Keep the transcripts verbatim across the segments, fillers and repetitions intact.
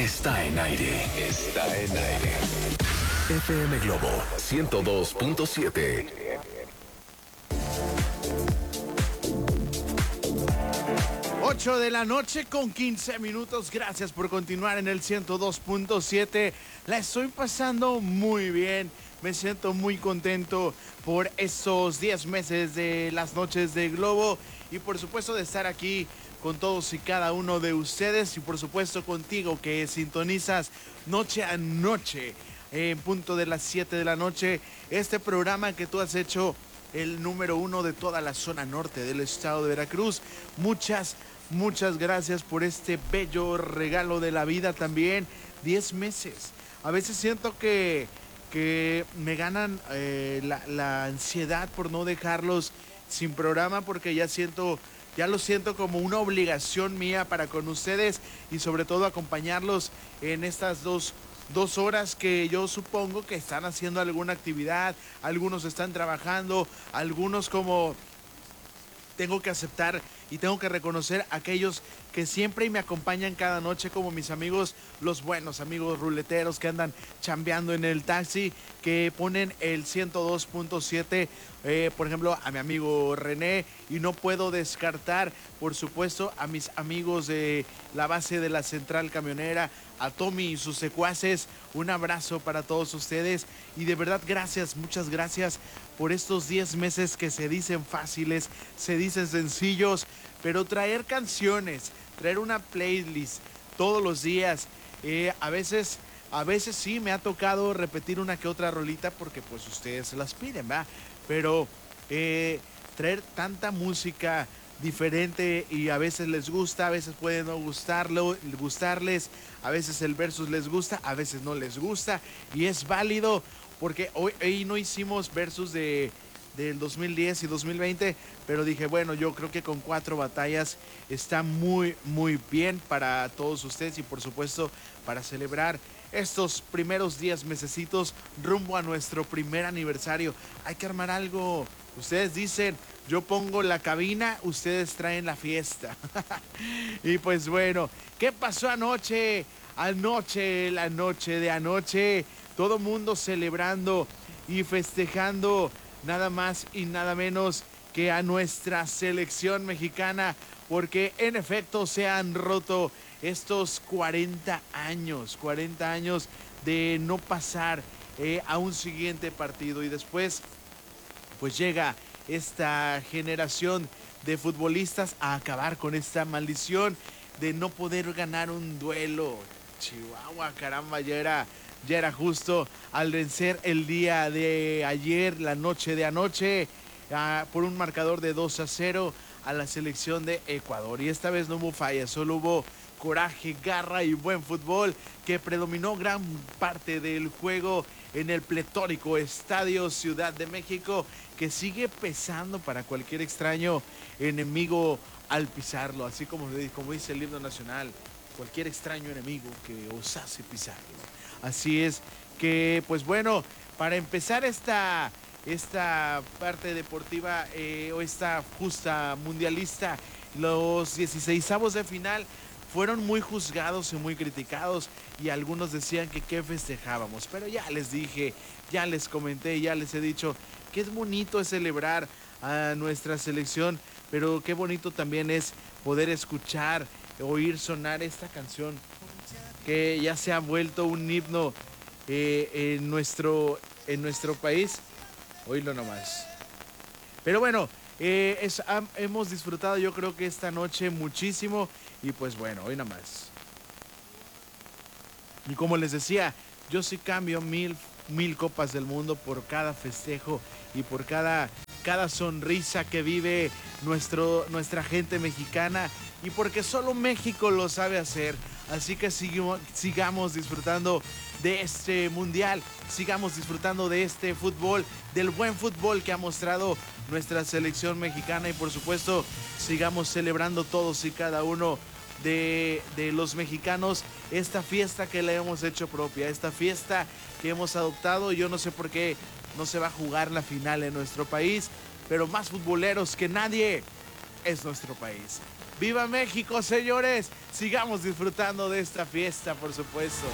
está en aire. Está en aire. F M Globo ciento dos punto siete. ocho de la noche con quince minutos. Gracias por continuar en el ciento dos punto siete. La estoy pasando muy bien. Me siento muy contento por estos diez meses de las noches de Globo y por supuesto de estar aquí con todos y cada uno de ustedes y por supuesto contigo que sintonizas noche a noche en punto de las siete de la noche este programa que tú has hecho el número uno de toda la zona norte del estado de Veracruz. Muchas, muchas gracias por este bello regalo de la vida también. diez meses. A veces siento que, que me ganan eh, la, la ansiedad por no dejarlos sin programa porque ya siento... Ya lo siento como una obligación mía para con ustedes y sobre todo acompañarlos en estas dos, dos horas que yo supongo que están haciendo alguna actividad, algunos están trabajando, algunos como tengo que aceptar y tengo que reconocer a aquellos que siempre me acompañan cada noche como mis amigos, los buenos amigos ruleteros que andan chambeando en el taxi, que ponen el ciento dos punto siete, eh, por ejemplo a mi amigo René, y no puedo descartar por supuesto a mis amigos de la base de la central camionera, a Tommy y sus secuaces. Un abrazo para todos ustedes y de verdad gracias, muchas gracias por estos diez meses que se dicen fáciles, se dicen sencillos, pero traer canciones, traer una playlist todos los días, eh, a veces, a veces sí me ha tocado repetir una que otra rolita porque pues ustedes se las piden, ¿va? Pero eh, traer tanta música diferente y a veces les gusta, a veces puede no gustarlo, gustarles, a veces el versus les gusta, a veces no les gusta y es válido porque hoy, hoy no hicimos versus de del dos mil diez y dos mil veinte, pero dije, bueno, yo creo que con cuatro batallas está muy, muy bien para todos ustedes y por supuesto para celebrar estos primeros diez mesecitos rumbo a nuestro primer aniversario. Hay que armar algo. Ustedes dicen, yo pongo la cabina, ustedes traen la fiesta. Y pues bueno, ¿qué pasó anoche? Anoche, la noche de anoche, todo mundo celebrando y festejando nada más y nada menos que a nuestra selección mexicana, porque en efecto se han roto estos cuarenta años, cuarenta años de no pasar eh, a un siguiente partido y después pues llega esta generación de futbolistas a acabar con esta maldición de no poder ganar un duelo. Chihuahua, caramba, ya era, ya era justo al vencer el día de ayer, la noche de anoche, uh, por un marcador de dos a cero a la selección de Ecuador. Y esta vez no hubo falla, solo hubo coraje, garra y buen fútbol que predominó gran parte del juego en el pletórico Estadio Ciudad de México, que sigue pesando para cualquier extraño enemigo al pisarlo, así como, como dice el himno nacional, cualquier extraño enemigo que osase pisarlo. Así es que, pues bueno, para empezar esta, esta parte deportiva eh, o esta justa mundialista, los dieciseisavos de final fueron muy juzgados y muy criticados y algunos decían que qué festejábamos, pero ya les dije, ya les comenté, ya les he dicho que es bonito es celebrar a nuestra selección, pero qué bonito también es poder escuchar, oír sonar esta canción que ya se ha vuelto un himno eh, en, nuestro, en nuestro país. Oílo nomás. Pero bueno, eh, es, am, hemos disfrutado yo creo que esta noche muchísimo y pues bueno, hoy nomás. Y como les decía, yo sí cambio mil, mil copas del mundo por cada festejo y por cada, cada sonrisa que vive nuestro, nuestra gente mexicana y porque solo México lo sabe hacer. Así que sigamos, sigamos disfrutando de este mundial, sigamos disfrutando de este fútbol, del buen fútbol que ha mostrado nuestra selección mexicana y por supuesto sigamos celebrando todos y cada uno de, de los mexicanos esta fiesta que le hemos hecho propia, esta fiesta que hemos adoptado. Yo no sé por qué no se va a jugar la final en nuestro país, pero más futboleros que nadie es nuestro país. ¡Viva México, señores! Sigamos disfrutando de esta fiesta, por supuesto.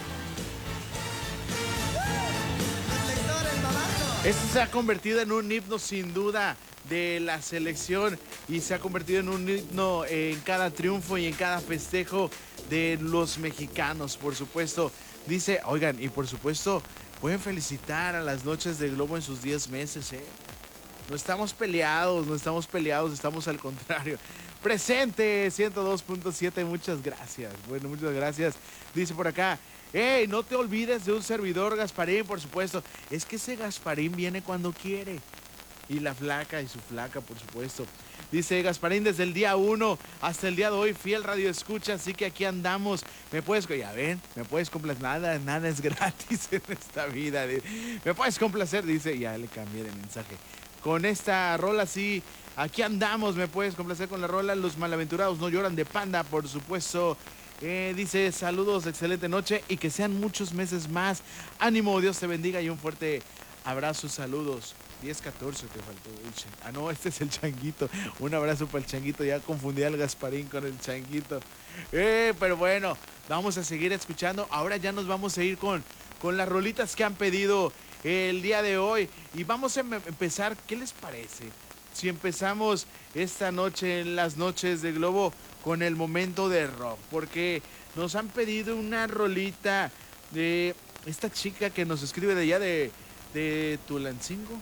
Esto se ha convertido en un himno sin duda de la selección y se ha convertido en un himno en cada triunfo y en cada festejo de los mexicanos, por supuesto. Dice, oigan, y por supuesto, pueden felicitar a las noches de Globo en sus diez meses, ¿eh? No estamos peleados, no estamos peleados, estamos al contrario. Presente, ciento dos punto siete, muchas gracias. Bueno, muchas gracias. Dice por acá, hey, no te olvides de un servidor, Gasparín, por supuesto. Es que ese Gasparín viene cuando quiere. Y la flaca, y su flaca, por supuesto. Dice Gasparín, desde el día uno hasta el día de hoy, fiel radio escucha, así que aquí andamos. Me puedes, ya ven, me puedes complacer, nada, nada es gratis en esta vida. Me puedes complacer, dice, ya le cambié de mensaje. Con esta rola, sí, aquí andamos, me puedes complacer con la rola. Los malaventurados no lloran de Panda, por supuesto. Eh, dice, saludos, excelente noche y que sean muchos meses más. Ánimo, Dios te bendiga y un fuerte abrazo, saludos. diez catorce te faltó. Ah, no, este es el Changuito. Un abrazo para el Changuito. Ya confundí al Gasparín con el Changuito. Eh, pero bueno, vamos a seguir escuchando. Ahora ya nos vamos a ir con, con las rolitas que han pedido el día de hoy. Y vamos a empezar, ¿qué les parece? Si empezamos esta noche en las noches de Globo con el momento de rock. Porque nos han pedido una rolita de esta chica que nos escribe de allá de, de Tulancingo.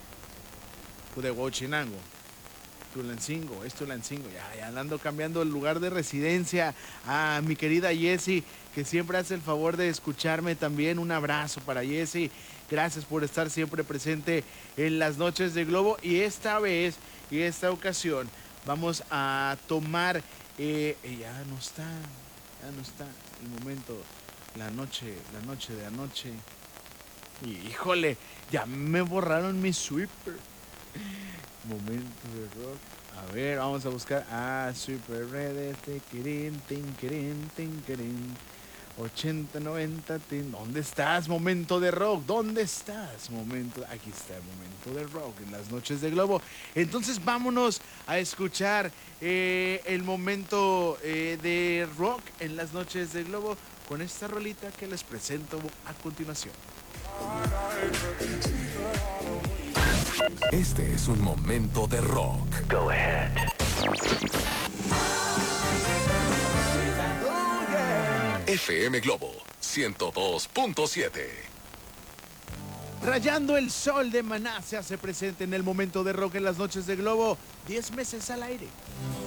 De Huachinango, Tulancingo, es Tulancingo, ya, ya ando cambiando el lugar de residencia. A mi querida Jessie, que siempre hace el favor de escucharme también. Un abrazo para Jessie, gracias por estar siempre presente en las noches de Globo. Y esta vez, y esta ocasión, vamos a tomar, eh, ya no está, ya no está, el momento, la noche, la noche de anoche. Y híjole, ya me borraron mi sweeper. Momento de rock. A ver, vamos a buscar. Ah, Super Red. Tinkirin, tinkirin, tinkirin. ochenta, noventa. Tin. ¿Dónde estás, momento de rock? ¿Dónde estás, momento? Aquí está el momento de rock en las noches de Globo. Entonces vámonos a escuchar eh, el momento eh, de rock en las noches de Globo con esta rolita que les presento a continuación. Este es un momento de rock. Go ahead. F M Globo ciento dos punto siete. Rayando el sol de Maná se hace presente en el momento de rock en las noches de Globo. diez meses al aire.